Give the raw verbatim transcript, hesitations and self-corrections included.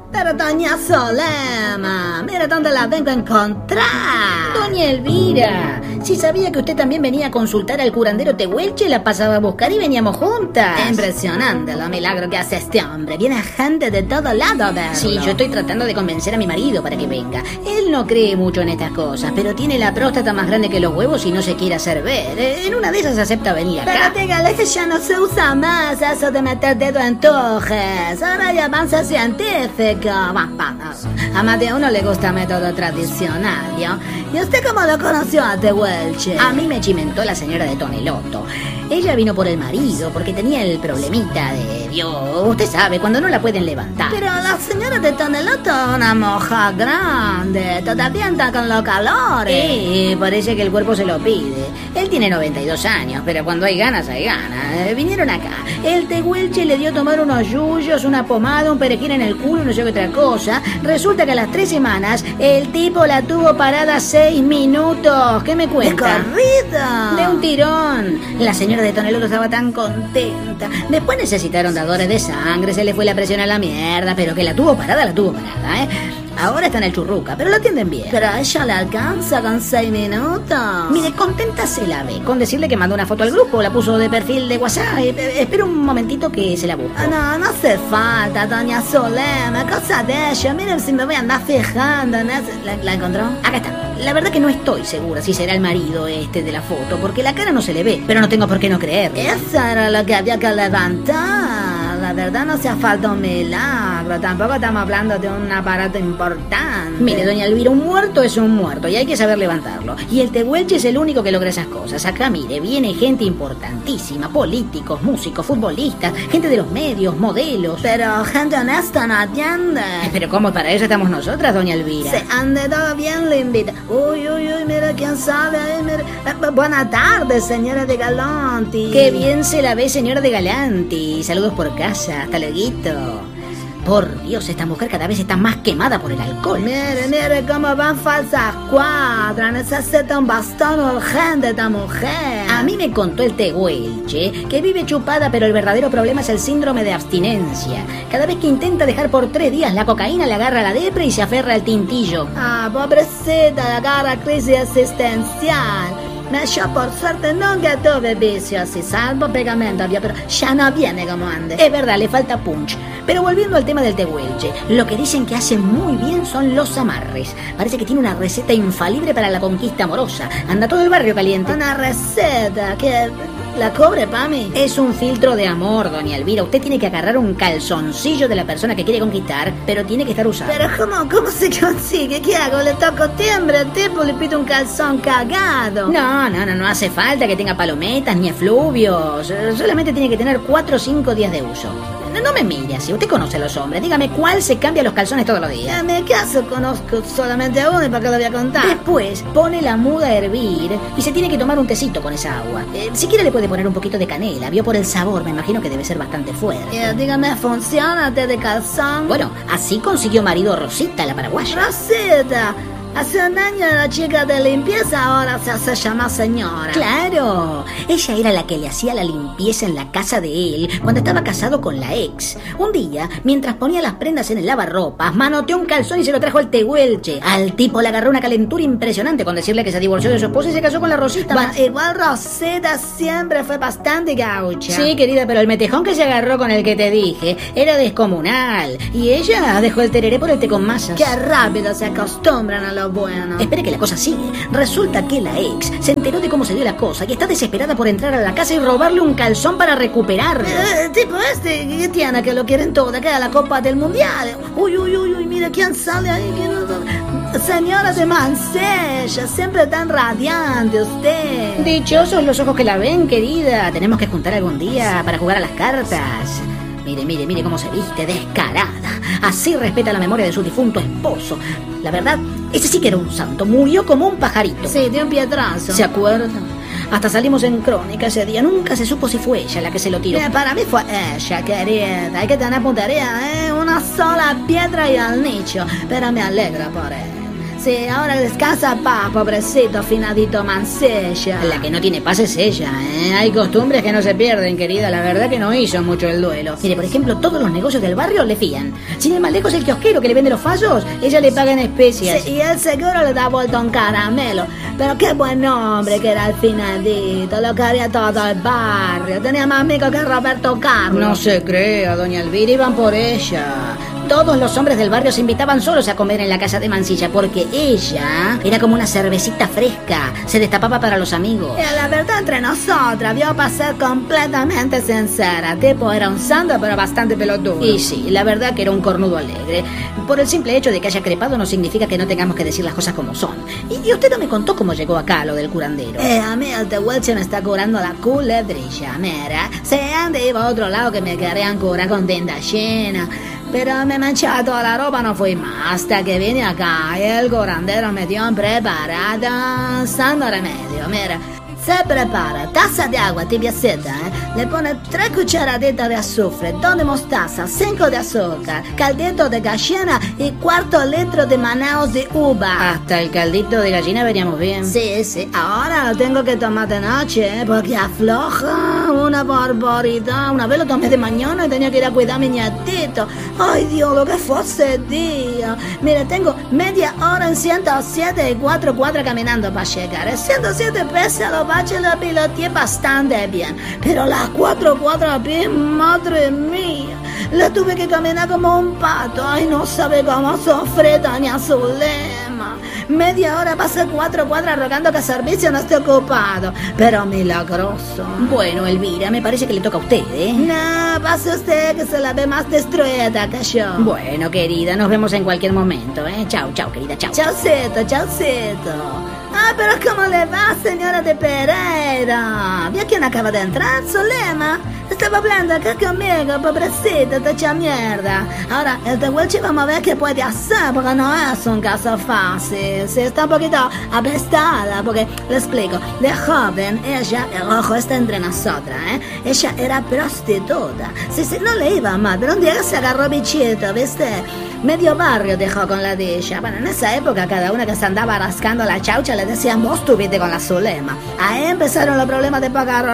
Pero doña Solema, mira dónde la vengo a encontrar. Doña Elvira, si sabía que usted también venía a consultar al curandero Tehuelche, la pasaba a buscar y veníamos juntas. Impresionante lo milagro que hace este hombre. Viene gente de todo lado a verlo. Sí, yo estoy tratando de convencer a mi marido para que venga. Él no cree mucho en estas cosas, pero tiene la próstata más grande que los huevos y no se quiere hacer ver. En una de esas acepta venir acá. Pero dígale que ya no se usa más eso de meter dedo en tujes. Ahora ya avanza científico. A más de uno le gusta el método tradicional, ¿yo? ¿Y usted cómo lo conoció a Tehuelche? A mí me chimentó la señora de Tonelotto. Ella vino por el marido porque tenía el problemita de... Dios, usted sabe, cuando no la pueden levantar. Pero la señora de Tonelotto es una moja grande. Todavía anda con los calores. Sí, parece que el cuerpo se lo pide. Él tiene noventa y dos años, pero cuando hay ganas, hay ganas. Vinieron acá. El Tehuelche le dio a tomar unos yuyos, una pomada, un perejil en el culo, no sé qué otra cosa. Resulta que a las tres semanas el tipo la tuvo parada seis minutos. ¿Qué me cuenta? ¡De corrida! De un tirón. La señora de Tonelotto estaba tan contenta. Después necesitaron dadores de sangre, se le fue la presión a la mierda, pero que la tuvo parada, la tuvo parada, ¿eh? Ahora está en el Churruca, pero lo atienden bien. Pero a ella le alcanza con seis minutos. Mire, contenta se la ve. Con decirle que mandó una foto al grupo, la puso de perfil de WhatsApp. Eh, espera un momentito que se la busco. No, no hace falta, doña Solema. Cosa de ella. Miren si me voy a andar fijando en eso. ¿La, ¿La encontró? Acá está. La verdad que no estoy segura si será el marido este de la foto, porque la cara no se le ve, pero no tengo por qué no creerlo. Eso era lo que había que levantar. La verdad no se falta un milagro. Tampoco estamos hablando de un aparato importante. Mire, doña Elvira, un muerto es un muerto y hay que saber levantarlo. Y el Tehuelche es el único que logra esas cosas. Acá, mire, viene gente importantísima, políticos, músicos, futbolistas, gente de los medios, modelos. Pero gente honesta no atiende. Pero ¿cómo? Para eso estamos nosotras, doña Elvira. Se ande todo bien, limbita. Uy, uy, uy, mira quién sabe ahí, mira. Eh, buenas tardes, señora de Galanti. Qué bien se la ve, señora de Galanti. Saludos por casa, hasta luego. Por Dios, esta mujer cada vez está más quemada por el alcohol. Mire, mire cómo van falsas cuadras. Necesita un bastón urgente esta mujer. A mí me contó el Tehuelche que vive chupada, pero el verdadero problema es el síndrome de abstinencia. Cada vez que intenta dejar por tres días la cocaína, le agarra la depre y se aferra al tintillo. Ah, pobrecita, le agarra crisis existencial. Yo por suerte nunca tuve vicios y salvo pegamento, pero ya no viene como antes. Es verdad, le falta punch. Pero volviendo al tema del Tehuelche, lo que dicen que hace muy bien son los amarres. Parece que tiene una receta infalible para la conquista amorosa. Anda todo el barrio caliente. Una receta que... ¿La cobre, Pami? Es un filtro de amor, doña Elvira. Usted tiene que agarrar un calzoncillo de la persona que quiere conquistar, pero tiene que estar usado. ¿Pero cómo, cómo se consigue? ¿Qué hago? ¿Le toco timbre al tipo? ¿Le pido un calzón cagado? No, no, no, no hace falta que tenga palometas ni efluvios. Solamente tiene que tener cuatro o cinco días de uso. No, no me mire así, usted conoce a los hombres. Dígame cuál se cambia los calzones todos los días. En mi caso conozco solamente a uno y para qué lo voy a contar. Después pone la muda a hervir y se tiene que tomar un tecito con esa agua. Eh, si quiere le puede poner un poquito de canela. Vio por el sabor, me imagino que debe ser bastante fuerte. Eh, dígame, ¿funciona té de calzón? Bueno, así consiguió marido Rosita, la paraguaya. ¡Rosita! Hace un año era chica de limpieza, ahora se hace llamar señora. ¡Claro! Ella era la que le hacía la limpieza en la casa de él cuando estaba casado con la ex. Un día, mientras ponía las prendas en el lavarropas, manoteó un calzón y se lo trajo al Tehuelche. Al tipo le agarró una calentura impresionante con decirle que se divorció de su esposa y se casó con la Rosita. Va, igual Rosita siempre fue bastante gaucha. Sí, querida, pero el metejón que se agarró con el que te dije era descomunal. Y ella dejó el tereré por el té con masas. ¡Qué rápido se acostumbran a lo bueno! Espere que la cosa sigue. Resulta que la ex se enteró de cómo se dio la cosa y está desesperada por entrar a la casa y robarle un calzón para recuperarlo. Eh, tipo este, ¿qué tiene? Que lo quieren todo, que a la Copa del Mundial. Uy, uy, uy, uy, mira quién sale ahí. ¿Quién... Señora de Mansella, siempre tan radiante usted. Dichosos los ojos que la ven, querida. Tenemos que juntar algún día para jugar a las cartas. Mire, mire, mire cómo se viste, descarada. Así respeta la memoria de su difunto esposo. La verdad, ese sí que era un santo. Murió como un pajarito. Sí, de un piedrazo. ¿Se acuerda? Hasta salimos en crónica ese día. Nunca se supo si fue ella la que se lo tiró. Eh, para mí fue ella, querida. Hay que tener puntería, ¿eh? Una sola piedra y al nicho. Pero me alegra por él. Sí, ahora descansa paz, pobrecito, finadito Mancilla. La que no tiene paz es ella, ¿eh? Hay costumbres que no se pierden, querida. La verdad que no hizo mucho el duelo. Mire, por ejemplo, todos los negocios del barrio le fían. Sin ir más lejos, el kiosquero que le vende los fallos, ella le paga en especias. Sí, y él seguro le da vuelta un caramelo. Pero qué buen hombre que era el finadito. Lo quería todo el barrio. Tenía más amigos que Roberto Carlos. No se crea, doña Elvira, iban por ella. Todos los hombres del barrio se invitaban solos a comer en la casa de Mancilla porque ella era como una cervecita fresca, se destapaba para los amigos. Y la verdad entre nosotras, vio para ser completamente sincera, tipo era un santo pero bastante pelotudo. Y sí, la verdad que era un cornudo alegre. Por el simple hecho de que haya crepado no significa que no tengamos que decir las cosas como son. Y, y usted no me contó cómo llegó acá lo del curandero. Eh, a mí el tehuelche me está curando la culebrilla, mira. Se ande iba a otro lado que me querían curar con tienda llena. Pero me manchaba toda la ropa, no fui más. Hasta que vine acá y el curandero me dio un preparado santo remedio. Mira, se prepara taza de agua tibiecita, ¿eh? Le pone tres cucharaditas de azufre, dos de mostaza, cinco de azúcar, caldito de gallina y cuarto litro de manaos de uva. Hasta el caldito de gallina veníamos bien. Sí, sí, ahora lo tengo que tomar de noche, ¿eh? Porque afloja una barbaridad. Una vez lo tomé de mañana y tenía que ir a cuidar a mi nietito. Ay, Dios, lo que fue ese día. Mira, tengo media hora en ciento siete y cuatro cuadras caminando para llegar. En ciento siete pesos a los baches lo piloteé bastante bien. Pero las cuatro cuadras a pie, madre mía, la tuve que caminar como un pato. Ay, no sabe cómo sufre doña Zulema. Media hora para hacer cuatro cuadras rogando que el servicio no esté ocupado. Pero milagroso. Bueno, Elvira, me parece que le toca a usted, ¿eh? No, pase usted que se la ve más destruida que yo. Bueno, querida, nos vemos en cualquier momento, ¿eh? Chao, chao, querida, chao. Chaucito, chaucito. Ah, pero ¿cómo le va, señora de Pereira? ¿Vio quién acaba de entrar? Zulema. Estaba hablando acá conmigo, pobrecita, te echa mierda. Ahora, el tehuelche vamos a ver qué puede hacer, porque no es un caso fácil. Sí, está un poquito apestada, porque, le explico, de joven, ella, el ojo está entre nosotras, ¿eh? Ella era prostituta. Sí, sí, no le iba mal, pero un día se agarró bichito, ¿viste? Medio barrio dejó con la de ella. Bueno, en esa época cada una que se andaba rascando la chaucha le decían, vos tuviste con la Zulema. Ahí empezaron los problemas de pagar